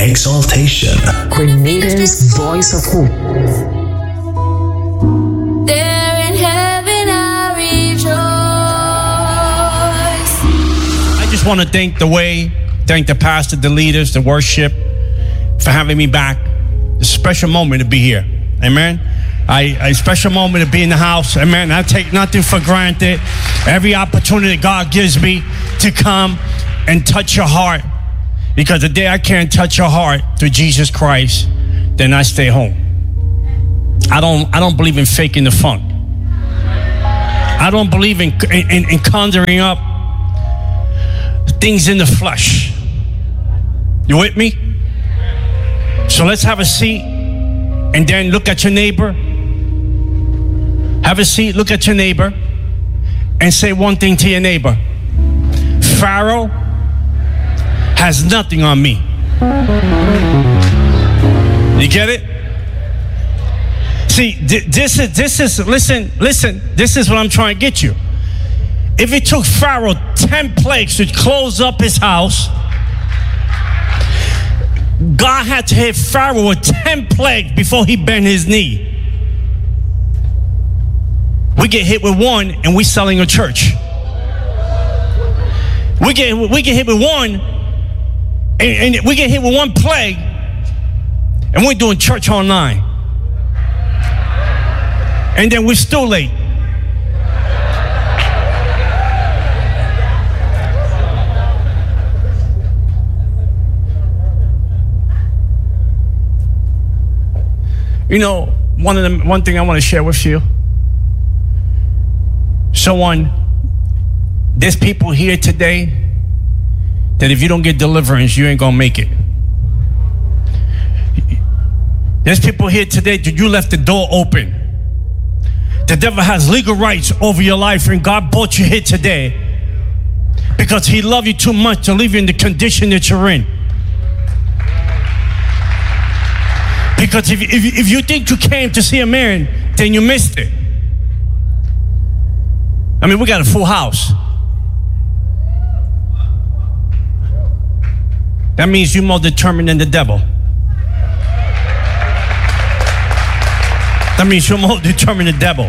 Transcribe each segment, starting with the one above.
exaltation. Grenada's voice of hope. There in heaven I rejoice. I just want to thank the pastor, the leaders, the worship for having me back. It's a special moment to be here. Amen. A special moment to be in the house. Amen. I take nothing for granted. Every opportunity God gives me to come and touch your heart. Because the day I can't touch your heart through Jesus Christ, then I stay home. I don't believe in faking the funk. I don't believe in conjuring up things in the flesh. You with me? So let's have a seat and then look at your neighbor. Have a seat, look at your neighbor, and say one thing to your neighbor. Pharaoh has nothing on me. You get it? See, this is listen, this is what I'm trying to get you. If it took Pharaoh 10 plagues to close up his house, God had to hit Pharaoh with 10 plagues before he bent his knee. We get hit with one and we selling a church. We get hit with one and we get hit with one plague and we're doing church online. And then we're still late. You know, one thing I want to share with you. There's people here today that if you don't get deliverance, you ain't gonna make it. There's people here today that you left the door open. The devil has legal rights over your life, and God brought you here today because he loved you too much to leave you in the condition that you're in. Because if you think you came to see a man, then you missed it. I mean, we got a full house. That means you're more determined than the devil. That means you're more determined than the devil.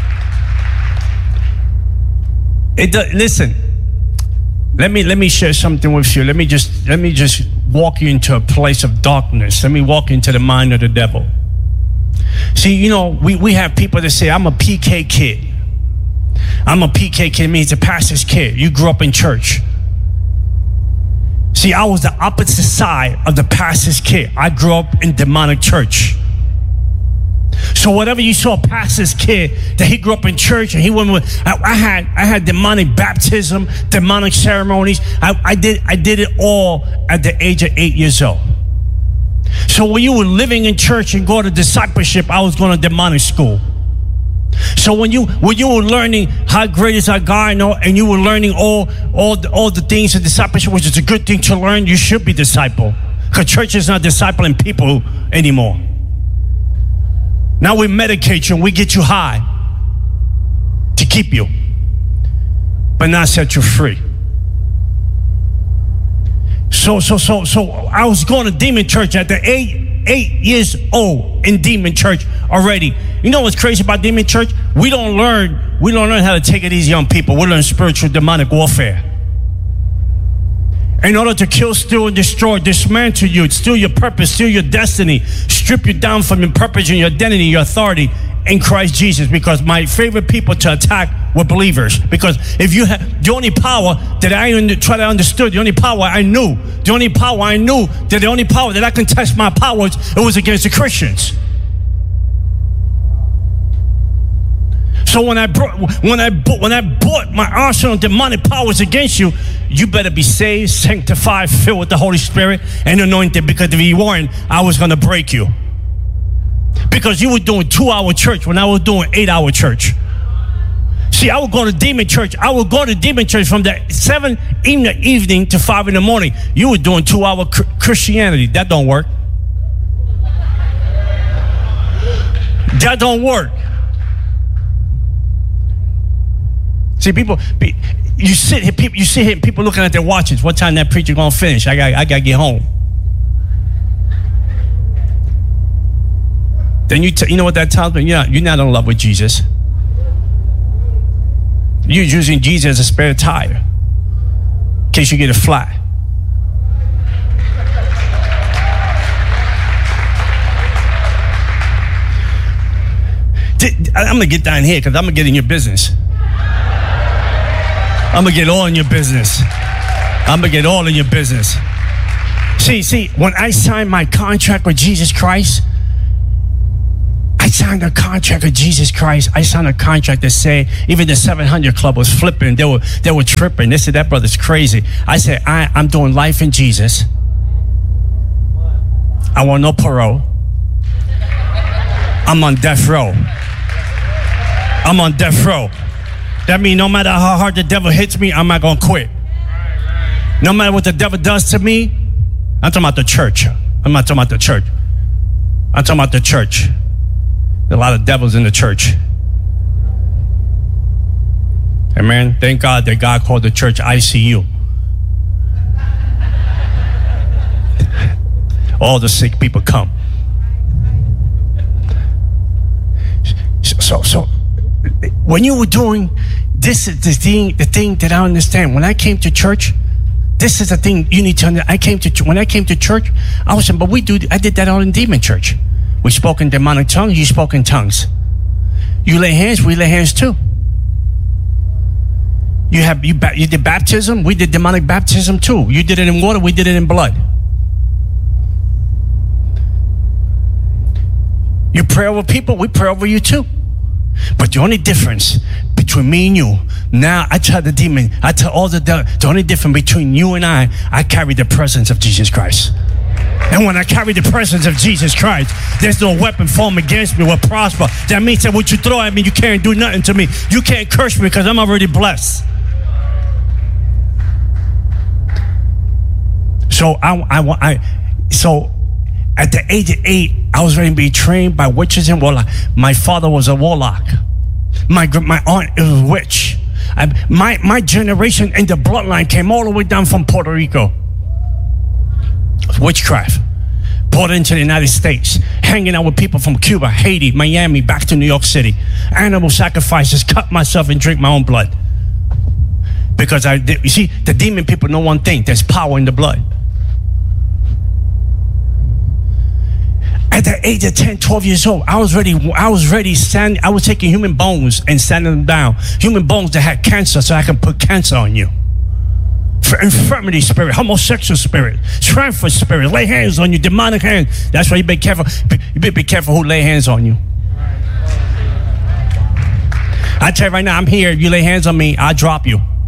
Listen, let me share something with you. Let me just walk you into a place of darkness. Let me walk into the mind of the devil. See, you know, we have people that say, I'm a PK kid. I'm a PK kid. It means a pastor's kid. You grew up in church. See, I was the opposite side of the pastor's kid. I grew up in demonic church. So whatever you saw a pastor's kid, that he grew up in church and he went with, I had demonic baptism, demonic ceremonies. I did it all at the age of 8 years old. So when you were living in church and go to discipleship, I was going to demonic school. So when you were learning how great is our God, and you were learning all the things of discipleship, which is a good thing to learn, you should be disciple. Because church is not discipling people anymore. Now we medicate you and we get you high to keep you, but not set you free. So I was going to demon church at the 8 years old in demon church already. You know what's crazy about demon church? We don't learn how to take it these young people. We learn spiritual demonic warfare. In order to kill, steal, and destroy, dismantle you, steal your purpose, steal your destiny, strip you down from your purpose and your identity, your authority in Christ Jesus. Because my favorite people to attack were believers. Because if you have the only power that I try to understood, the only power I knew that the only power that I can test my powers, it was against the Christians. So when I brought my arsenal of demonic powers against you, you better be saved, sanctified, filled with the Holy Spirit, and anointed. Because if you weren't, I was going to break you. Because you were doing 2-hour church when I was doing 8-hour church. See, I would go to demon church. I would go to demon church from the 7 in the evening to 5 in the morning. You were doing 2-hour Christianity. That don't work. That don't work. See, you sit here, people looking at their watches. What time that preacher gonna finish? I gotta get home. then you know what that tells me? You're not in love with Jesus. You're using Jesus as a spare tire in case you get a flat. I'm going to get down here because I'm going to get in your business. I'm going to get all in your business. I'm going to get all in your business. See, when I signed my contract with Jesus Christ, I signed a contract with Jesus Christ. I signed a contract that said, even the 700 Club was flipping. They were tripping. They said, that brother's crazy. I said, I'm doing life in Jesus. I want no parole. I'm on death row. I'm on death row. That means no matter how hard the devil hits me, I'm not going to quit. No matter what the devil does to me, I'm talking about the church. I'm not talking about the church. I'm talking about the church. There's a lot of devils in the church. Amen. Thank God that God called the church ICU. All the sick people come. So when you were doing this, is the thing that I understand. When I came to church, this is the thing you need to understand. When I came to church, I was saying, but I did that all in demon church. We spoke in demonic tongues, you spoke in tongues. You lay hands, we lay hands too. You did baptism, we did demonic baptism too. You did it in water, we did it in blood. You pray over people, we pray over you too. But the only difference between me and you, now I tell the demon, I tell all the only difference between you and I carry the presence of Jesus Christ. And when I carry the presence of Jesus Christ, there's no weapon formed against me will prosper. That means that what you throw at me, you can't do nothing to me. You can't curse me because I'm already blessed. So so at the age of 8, I was ready to be trained by witches and warlock. My father was a warlock. My aunt was a witch. My generation in the bloodline came all the way down from Puerto Rico. Witchcraft. Brought into the United States. Hanging out with people from Cuba, Haiti, Miami, back to New York City. Animal sacrifices, cut myself and drink my own blood. Because you see, the demon people know one thing. There's power in the blood. At the age of 10, 12 years old, I was ready standing. I was taking human bones and sanding them down. Human bones that had cancer so I can put cancer on you. For infirmity spirit, homosexual spirit, transfer spirit, lay hands on you, demonic hands. That's why you be careful. You better be careful who lay hands on you. I tell you right now, I'm here. You lay hands on me, I'll drop you.